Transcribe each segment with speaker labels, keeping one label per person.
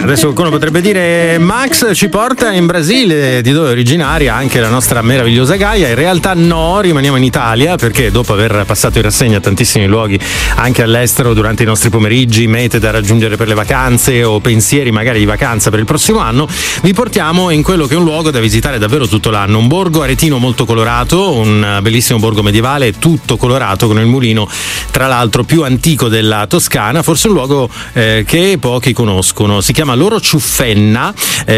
Speaker 1: Adesso qualcuno potrebbe dire Max ci porta in Brasile, di dove è originaria anche la nostra meravigliosa Gaia. In realtà no, rimaniamo in Italia perché dopo aver passato in rassegna tantissimi luoghi anche all'estero durante i nostri pomeriggi, mete da raggiungere per le vacanze o pensieri magari di vacanza per il prossimo anno, vi portiamo in quello che è un luogo da visitare davvero tutto l'anno, un borgo aretino molto colorato, un bellissimo borgo medievale tutto colorato con il mulino tra l'altro più antico della Toscana, forse un luogo che pochi conoscono. Si chiama Loro Ciuffenna,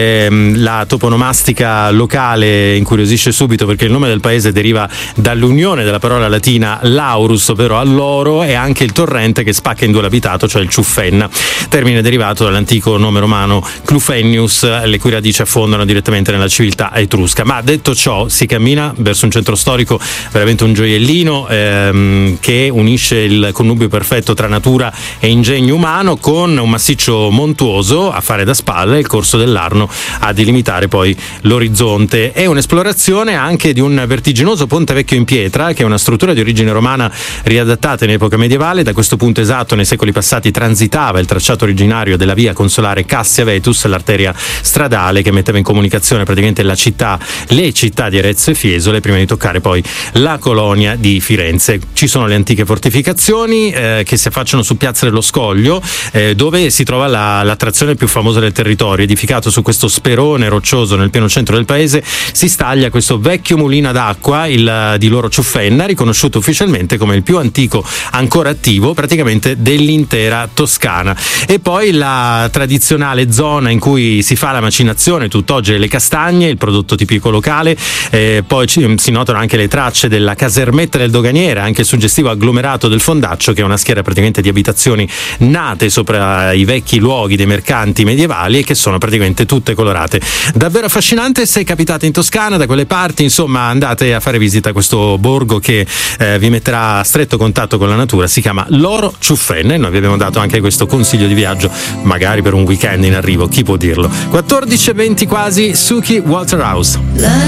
Speaker 1: la toponomastica locale incuriosisce subito perché il nome del paese deriva dall'unione della parola latina laurus, ovvero alloro, e anche il torrente che spacca in due l'abitato, cioè il Ciuffenna, termine derivato dall'antico nome romano Clufennius, le cui radici affondano direttamente nella civiltà etrusca. Ma detto ciò, si cammina verso un centro storico veramente un gioiellino che unisce il connubio perfetto tra natura e ingegno umano, con un massiccio montuoso a fare da spalle, il corso dell'Arno a delimitare poi l'orizzonte. È un'esplorazione anche di un vertiginoso ponte vecchio in pietra, che è una struttura di origine romana riadattata in epoca medievale. Da questo punto esatto nei secoli passati transitava il tracciato originario della via consolare Cassia Vetus, l'arteria stradale che metteva in comunicazione praticamente le città di Arezzo e Fiesole prima di toccare poi la colonia di Firenze. Ci sono le antiche fortificazioni che si affacciano su Piazza dello Scoglio, dove si trova l'attrazione più famosa del territorio. Edificato su questo sperone roccioso nel pieno centro del paese si staglia questo vecchio mulino d'acqua, il di Loro Ciuffenna, riconosciuto ufficialmente come il più antico ancora attivo praticamente dell'intera Toscana. E poi la tradizionale zona in cui si fa la macinazione tutt'oggi delle castagne, il prodotto tipico locale. Poi si notano anche le tracce della casermetta del doganiere, anche il suggestivo agglomerato del Fondaccio, che è una schiera praticamente di abitazioni nate sopra i vecchi luoghi dei mercanti medievali e che sono praticamente tutte colorate. Davvero affascinante. Se capitate in Toscana da quelle parti, insomma, andate a fare visita a questo borgo che vi metterà a stretto contatto con la natura. Si chiama Loro Ciuffenna e noi vi abbiamo dato anche questo consiglio di viaggio, magari per un weekend in arrivo, chi può dirlo. 14:20 quasi, Suki Waterhouse.